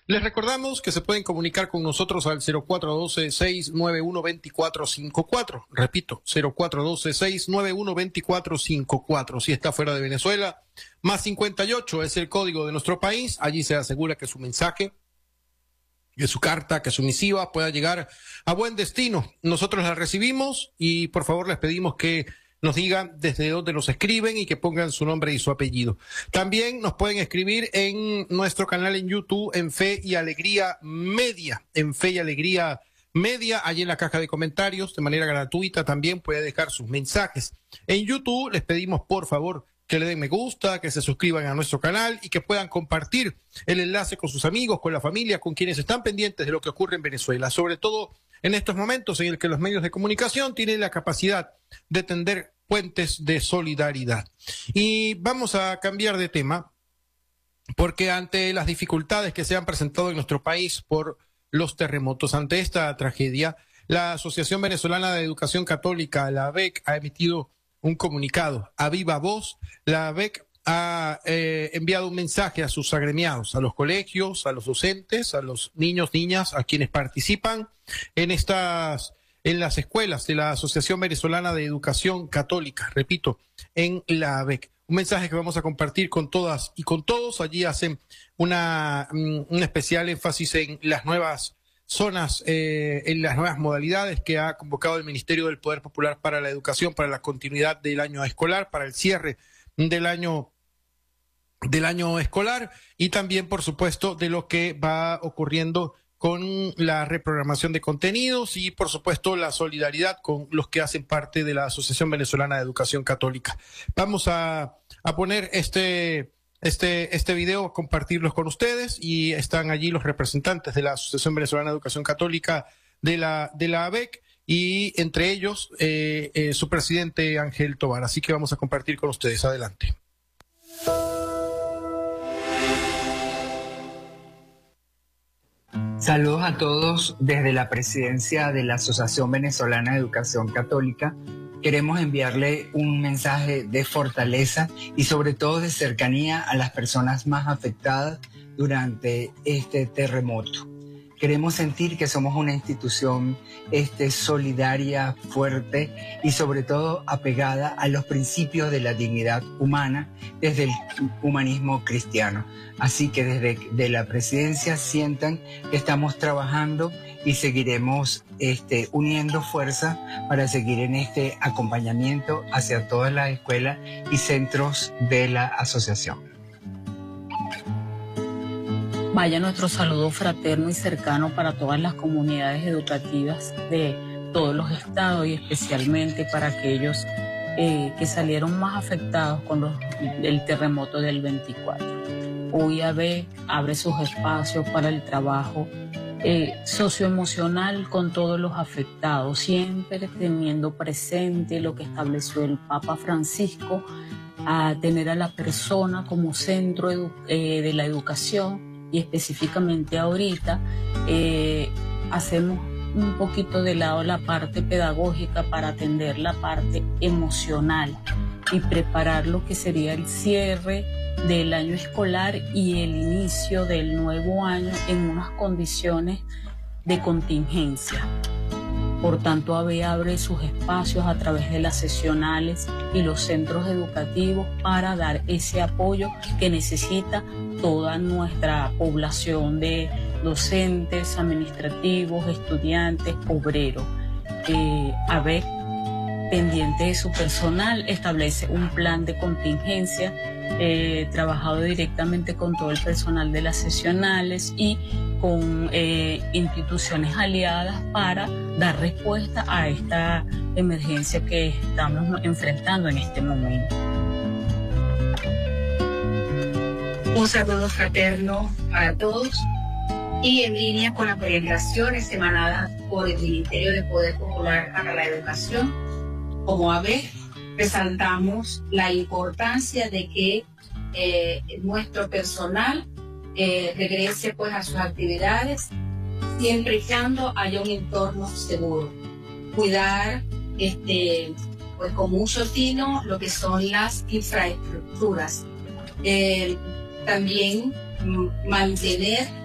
Les recordamos que se pueden comunicar con nosotros al 0412-691-2454. Repito, 0412-691-2454. Si está fuera de Venezuela, más 58 es el código de nuestro país. Allí se asegura que su mensaje, que su carta, que su misiva pueda llegar a buen destino. Nosotros la recibimos y por favor les pedimos que nos digan desde dónde nos escriben y que pongan su nombre y su apellido. También nos pueden escribir en nuestro canal en YouTube, en Fe y Alegría Media, allí en la caja de comentarios, de manera gratuita también puede dejar sus mensajes. En YouTube les pedimos por favor que le den me gusta, que se suscriban a nuestro canal y que puedan compartir el enlace con sus amigos, con la familia, con quienes están pendientes de lo que ocurre en Venezuela, sobre todo en estos momentos en el que los medios de comunicación tienen la capacidad de tender puentes de solidaridad. Y vamos a cambiar de tema, porque ante las dificultades que se han presentado en nuestro país por los terremotos, ante esta tragedia, la Asociación Venezolana de Educación Católica, la AVEC, ha emitido un comunicado a viva voz. La AVEC ha enviado un mensaje a sus agremiados, a los colegios, a los docentes, a los niños, niñas, a quienes participan en las escuelas de la Asociación Venezolana de Educación Católica, repito, en la AVEC. Un mensaje que vamos a compartir con todas y con todos. Allí hacen un especial énfasis en las nuevas zonas, en las nuevas modalidades que ha convocado el Ministerio del Poder Popular para la Educación, para la continuidad del año escolar, para el cierre del año escolar y también, por supuesto, de lo que va ocurriendo con la reprogramación de contenidos y, por supuesto, la solidaridad con los que hacen parte de la Asociación Venezolana de Educación Católica. Vamos a poner este video, compartirlos con ustedes, y están allí los representantes de la Asociación Venezolana de Educación Católica de la AVEC y entre ellos su presidente Ángel Tovar. Así que vamos a compartir con ustedes. Adelante. Saludos a todos desde la presidencia de la Asociación Venezolana de Educación Católica. Queremos enviarle un mensaje de fortaleza y sobre todo de cercanía a las personas más afectadas durante este terremoto. Queremos sentir que somos una institución solidaria, fuerte y sobre todo apegada a los principios de la dignidad humana desde el humanismo cristiano. Así que desde la presidencia sientan que estamos trabajando y seguiremos uniendo fuerza para seguir en este acompañamiento hacia todas las escuelas y centros de la asociación. Vaya nuestro saludo fraterno y cercano para todas las comunidades educativas de todos los estados y especialmente para aquellos que salieron más afectados con el terremoto del 24. Hoy AVEC abre sus espacios para el trabajo socioemocional con todos los afectados, siempre teniendo presente lo que estableció el Papa Francisco, a tener a la persona como centro de la educación. Y específicamente ahorita hacemos un poquito de lado la parte pedagógica para atender la parte emocional y preparar lo que sería el cierre del año escolar y el inicio del nuevo año en unas condiciones de contingencia. Por tanto, AVEC abre sus espacios a través de las sesionales y los centros educativos para dar ese apoyo que necesita toda nuestra población de docentes, administrativos, estudiantes, obreros. AVEC, pendiente de su personal, establece un plan de contingencia trabajado directamente con todo el personal de las sesionales y con instituciones aliadas para dar respuesta a esta emergencia que estamos enfrentando en este momento. Un saludo fraterno para todos y en línea con las orientaciones emanadas por el Ministerio de Poder Popular para la Educación. Como AVEC, resaltamos la importancia de que nuestro personal regrese pues a sus actividades siempre y cuando haya un entorno seguro. Cuidar pues con mucho tino lo que son las infraestructuras. También mantener